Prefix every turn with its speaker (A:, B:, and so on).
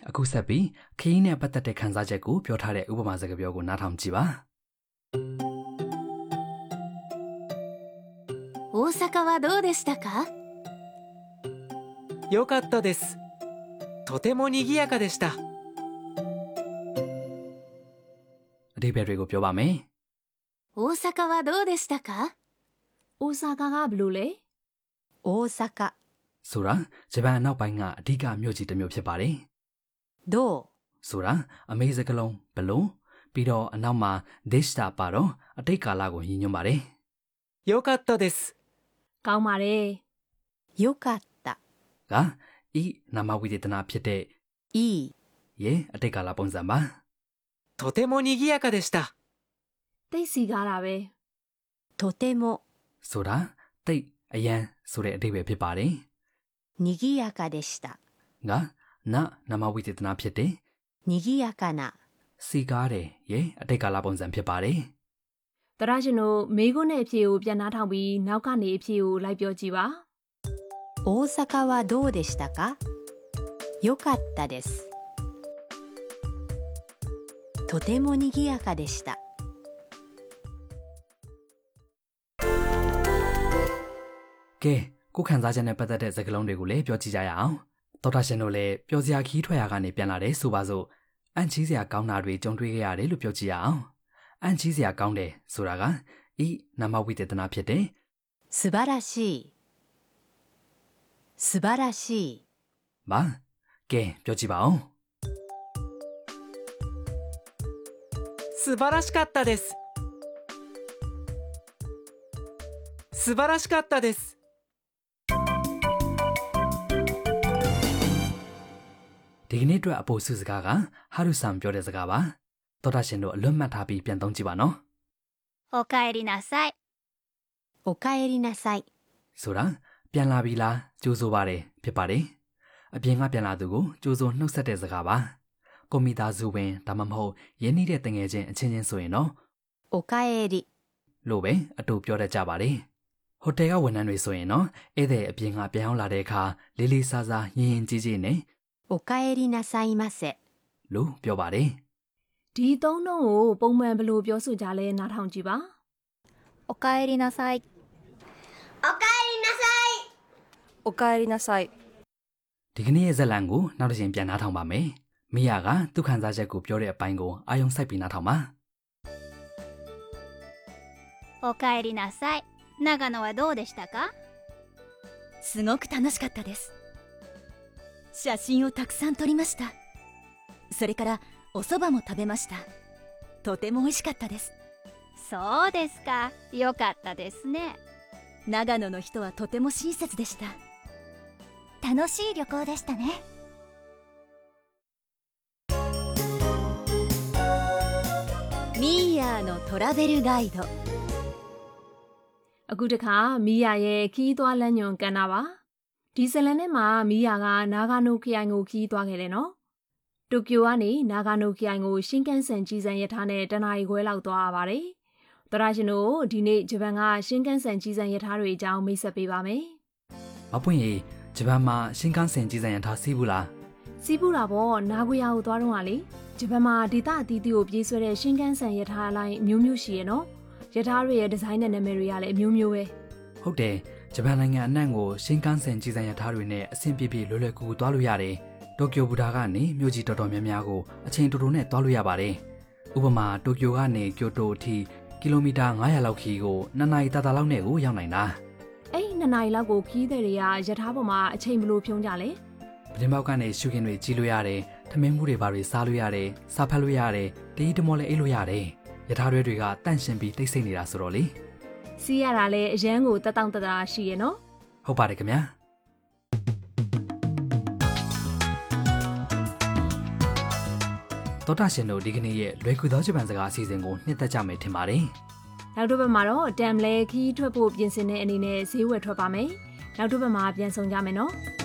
A: အခုဆက်ပြီးခရီးနဲ့ပတ်သက်တဲ့ခန်းစားချက်ကိုပြောထားတဲ့ဥပမာစကားပြောကိုနားထောင်ကြည့်ပါ
B: 大阪はどうでしたか？
C: よかったです。とても賑やかでした。
A: အဓိပ္ပာယ်တွေကိုပြောပါမယ်
B: 大阪はどうでしたか？
D: အိုဆာကာကဘယ်လိုလဲ
B: 大阪
A: ဆိုတာဂျပန်အနောက်ပိုင်းကအဓိကမြို့ကြီးတစ်မြို့ဖြစ်ပါတယ်
B: どう
A: ဆိုတာအမေစကလုံးဘလို့ပြီးတော့အနောက်မှာဒေရှတာပါတော့အတိတ်ကာလကိုရည်ညွှန်းပါတယ်
C: よかったです。
D: ကောင်းပါတယ်
B: よかった
A: ကဤနာမဝိသေသနာဖြစ်တဲ့
B: いい
A: ရဲ့အတိတ်ကာလပုံစံပါ
C: とても賑やかでした。
D: တိတ်စီကားတာပဲ
B: とても
A: ဆိုတာတိတ်အရန်ဆိုတဲ့အဓိပ္ပာယ်ဖြစ်ပါတယ်
B: 賑やかでした
A: ကနာမဝိသေသနာဖြစ်တဲ့
B: 賑やかな
A: စီကားတယ်ရဲ့အတိတ်ကာလပုံစံဖြစ်ပါတယ်
D: တရရှင်တို့မေးခွန်းနဲ့အဖြေကိုပြန်နှားထောင်ပြီးနောက်ကနေအဖြေကိုလိုက်ပြောကြည့်ပါ
B: 大阪はどうでしたか？よかったですとても賑やかでした
A: ကဲကိုခံစားချက်နဲ့ပတ်သက်တဲ့စကားလုံးတွေကိုလည်းပြောကြည့်ကြရအောင်တော်တာရှင်တို့လည်းပြောစရာခီးထွက်ရကနေပြန်လာတယ်ဆိုပါစို့အန်ချီးစရာကောင်းတာတွေကြုံတွေ့ခဲ့ရတယ်လို့ပြောကြည့်ရအောင်အန်ချီးစရာကောင်းတယ်ဆိုတာကဤနာမဝိသေသနာဖြစ်တဲ့
B: 素晴らしい素晴らしい
A: ပါကဲပြောကြည့်ပါဦး
C: 素晴らしかったです。素晴らしかったです。
A: ဒီကနေ့အတွက်အပိုစုစကားကဟာရုဆန်ပြောတဲ့စကားပါတော်တာရှင်တို့အလွတ်မှတ်ထားပြီးပြန်သုံးကြည့်ပါနော်
B: おかえりなさいおかえりなさい
A: ဆိုတာပြန်လာပြီလားကြိုးဆိုပါတယ်ဖြစ်ပါတယ်အပြင်ကပြန်လာသူကိုကြိုးဆိုနှုတ်ဆက်တဲ့စကားပါကွန်ပျူတာစုဝင်ဒါမှမဟုတ်ရင်းနှီးတဲ့တငယ်ချင်းအချင်းချင်းဆိုရင်တော့
B: おかえり
A: လို့ပဲအတူပြောတတ်ကြပါတယ်ဟိုတယ်ကဝန်ထမ်းတွေဆိုရင်တော့ဧည့်သည်အပြင်ကပြန်ရောက်လာတဲ့အခါလေးလေးစားစားရင်ရင်ကြီးကြီးနဲ့
B: おかえりなさいませ
A: လို့ပြောပါတယ်
D: ဒီသုံးနှုန်းကိုပုံမှန်ဘယ်လိုပြောဆိုကြလဲနားထောင်ကြည့်ပါ
B: おかえりなさいおかえりなさいおかえりなさい
A: ဒီကနေ့ရဲ့ဇာတ်လမ်းကိုနောက်တစ်ချိန်ပြန်နားထောင်ပါမယ်မိယာကသူ့ခံစားချက်ကိုပြောတဲ့အပိုင်းကိုအာယုံစိုက်ပြီးနားထောင်ပါ
B: おかえりなさい長野はどうでしたか？すごく楽しかったです写真をたくさん撮りましたそれからお蕎麦も食べましたとても美味しかったですそうですかよかったですね長野の人はとても親切でした楽しい旅行でしたねミーヤーのトラベルガイド
D: အခုတခါမီယာရဲ့ခီးသွားလမ်းညွန်ကန်တာပါဒီဇလန်ထဲမှာမီယာကနာဂါနိုခရိုင်ကိုခီးသွားခဲ့တယ်နော်တိုကျိုကနေနာဂါနိုခရိုင်ကိုရှင်းကန်ဆန်ကြီးစံရထားနဲ့တနအီခွဲလောက်သွားရပါတယ်တရရှင်တို့ဒီနေ့ဂျပန်ကရှင်းကန်ဆန်ကြီးစံရထားတွေအကြောင်းမိတ်ဆက်ပေးပါမယ်
A: မပွင့်ရေဂျပန်မှာရှင်းကန်ဆန်ကြီးစံရထားစီးဘူးလား
D: စီးပူတာပေါ့နာဂိုယာကိုသွားတော့ကလေဂျပန်မှာဒေသအသီးသီးကိုပြေးဆွဲတဲ့ရှင်းကန်ဆန်ရထားအလိုက်မျိုးမျိုးရှိရနော်ရထားတွေရဲ့ဒီဇိုင်းနဲ့နာမည်တွေကလည်းအမျိုးမျိုးပဲ
A: ဟုတ်တယ်ဂျပန်နိုင်ငံအနှံ့ကိုရှင်းကန်ဆန်ကြီးစံရထားတွေနဲ့အဆင်ပြေပြေလွယ်လွယ်ကူကူသွားလို့ရတယ်တိုကျိုဘူတာကနေမြို့ကြီးတော်တော်များများကိုအချိန်တိုတိုနဲ့သွားလို့ရပါတယ်ဥပမာတိုကျိုကနေကျိုတိုအထိကီလိုမီတာ900လောက်ခီးကို2နာရီတာလောက်နဲ့ကိုရောက်နိုင်တာ
D: အဲ့2နာရီလောက်ကိုခီးတဲ့တွေကရထားပေါ်မှာအချိန်ဘလို့ဖြုံးကြလဲ
A: ပတင်ပေါက်ကနေရှုခင်းတွေကြီးလို့ရတယ်ထမင်းမှုတွေဘာတွေစားလို့ရတယ်စားဖက်လို့ရတယ်တီးတမောလည်းအိတ်လို့ရတယ်ရထားတွေကတန့်ရှင်ပြီးတိတ်ဆိတ်နေတာဆိုတော့လေ
D: စီးရတာလည်းအရန်ကိုတက်တောင့်တတာရှိရနော်
A: ဟုတ်ပါတယ်ခင်ဗျာတော်တာရှင်တို့ဒီကနေ့ရဲ့လွယ်ကူသောဂျပန်စကားအစီအစဉ်ကိုနှစ်သက်ကြမယ်ထင်ပါတယ်
D: နောက်တစ်ပတ်မှာတော့တမ်လဲခီးထွက်ဖို့ပြင်ဆင်တဲ့အနေနဲ့ဈေးဝယ်ထွက်ပါမယ်နောက်တစ်ပတ်မှာပြန်ဆောင်ကြမယ်နော်